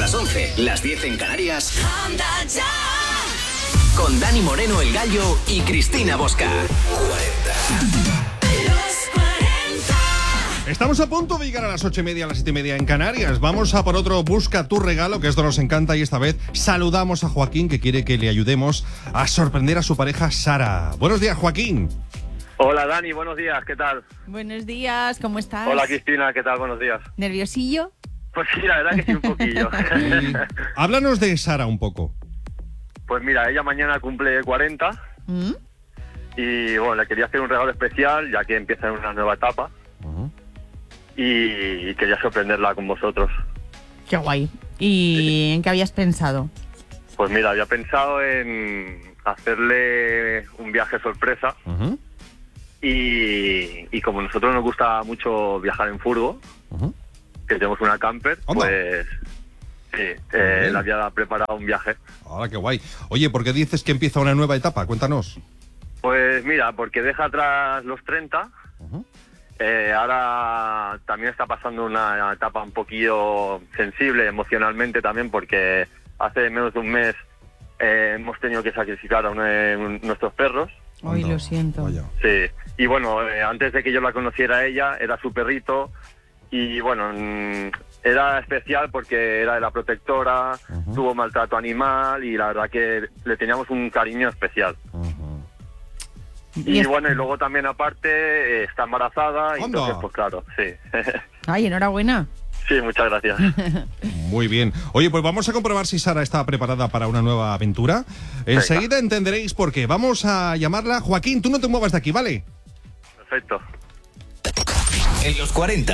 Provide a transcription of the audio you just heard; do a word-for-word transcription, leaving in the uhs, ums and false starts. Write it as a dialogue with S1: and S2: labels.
S1: las once, las diez en Canarias. Con Dani Moreno, el Gallo, y Cristina Bosca. cuarenta.
S2: Estamos a punto de llegar a las ocho y media, a las siete y media en Canarias. Vamos a por otro Busca tu regalo, que esto nos encanta, y esta vez saludamos a Joaquín, que quiere que le ayudemos a sorprender a su pareja Sara. Buenos días, Joaquín.
S3: Hola, Dani, buenos días, ¿qué tal?
S4: Buenos días, ¿cómo estás?
S3: Hola, Cristina, ¿qué tal? Buenos días.
S4: ¿Nerviosillo?
S3: Pues sí, la verdad que sí, un poquillo.
S2: Y háblanos de Sara un poco.
S3: Pues mira, ella mañana cumple cuarenta
S4: ¿Mm?
S3: y bueno, le quería hacer un regalo especial, ya que empieza en una nueva etapa.
S2: Uh-huh.
S3: Y quería sorprenderla con vosotros.
S4: Qué guay. ¿Y sí. en qué habías pensado?
S3: Pues mira, había pensado en hacerle un viaje sorpresa.
S2: Uh-huh.
S3: y, y como a nosotros nos gusta mucho viajar en furgo, uh-huh. que tenemos una camper, ¿Onda? pues sí, eh, le había preparado un viaje.
S2: Ahora, qué guay. Oye, ¿por qué dices que empieza una nueva etapa? Cuéntanos.
S3: Pues mira, porque deja atrás los treinta. Uh-huh. Eh, ahora también está pasando una etapa un poquillo sensible emocionalmente también, porque hace menos de un mes eh, hemos tenido que sacrificar a uno de nuestros perros.
S4: Ay, lo siento.
S2: Vaya.
S3: Sí, y bueno, eh, antes de que yo la conociera a ella, era su perrito, y bueno, mmm, era especial porque era de la protectora, uh-huh. tuvo maltrato animal, y la verdad que le teníamos un cariño especial. Uh-huh. Y, y bueno, y luego también aparte eh, está embarazada, y entonces pues claro, sí.
S4: Ay, enhorabuena.
S3: Sí, muchas gracias.
S2: Muy bien. Oye, pues vamos a comprobar si Sara está preparada para una nueva aventura. Enseguida entenderéis por qué. Vamos a llamarla. Joaquín, tú no te muevas de aquí, ¿vale?
S3: Perfecto.
S1: En los cuarenta,